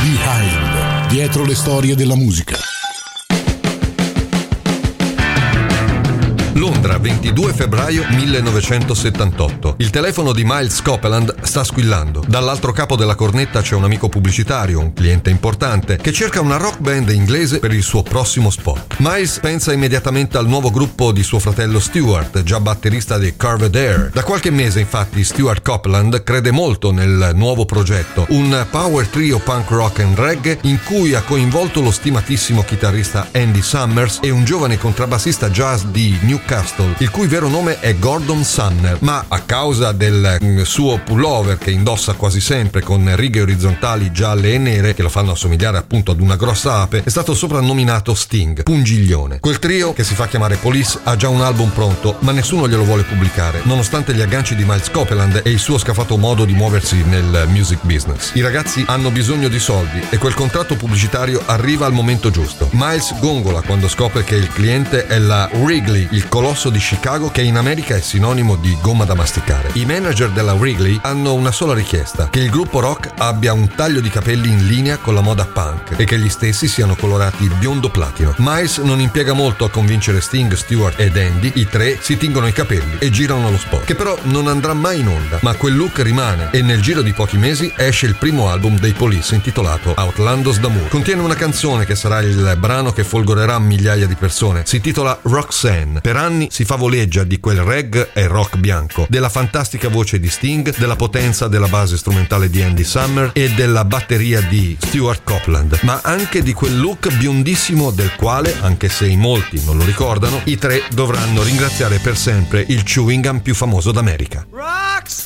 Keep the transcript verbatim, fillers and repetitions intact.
Behind, dietro le storie della musica. Londra, ventidue febbraio millenovecentosettantotto. Il telefono di Miles Copeland sta squillando. Dall'altro capo della cornetta c'è un amico pubblicitario, un cliente importante, che cerca una rock band inglese per il suo prossimo spot. Miles pensa immediatamente al nuovo gruppo di suo fratello Stuart, già batterista dei Carved Air. Da qualche mese, infatti, Stuart Copeland crede molto nel nuovo progetto, un power trio punk rock and reggae in cui ha coinvolto lo stimatissimo chitarrista Andy Summers e un giovane contrabbassista jazz di Newcastle, il cui vero nome è Gordon Sumner, ma a causa del mm, suo pullover che indossa quasi sempre con righe orizzontali gialle e nere che lo fanno assomigliare appunto ad una grossa ape, è stato soprannominato Sting, Pungiglione. Quel trio, che si fa chiamare Police, ha già un album pronto, ma nessuno glielo vuole pubblicare, nonostante gli agganci di Miles Copeland e il suo scafato modo di muoversi nel music business. I ragazzi hanno bisogno di soldi e quel contratto pubblicitario arriva al momento giusto. Miles gongola quando scopre che il cliente è la Wrigley, il colosso di Chicago che in America è sinonimo di gomma da masticare. I manager della Wrigley hanno una sola richiesta: che il gruppo rock abbia un taglio di capelli in linea con la moda punk e che gli stessi siano colorati biondo platino. Miles non impiega molto a convincere Sting, Stuart ed Andy. I tre si tingono i capelli e girano lo spot, che però non andrà mai in onda, ma quel look rimane e nel giro di pochi mesi esce il primo album dei Police intitolato Outlandos d'Amour. Contiene una canzone che sarà il brano che folgorerà migliaia di persone. Si intitola Roxanne. Per anni si favoleggia di quel reggae e rock bianco, della fantastica voce di Sting, della potenza della base strumentale di Andy Summer e della batteria di Stuart Copeland, ma anche di quel look biondissimo del quale, anche se in molti non lo ricordano, i tre dovranno ringraziare per sempre il chewing gum più famoso d'America.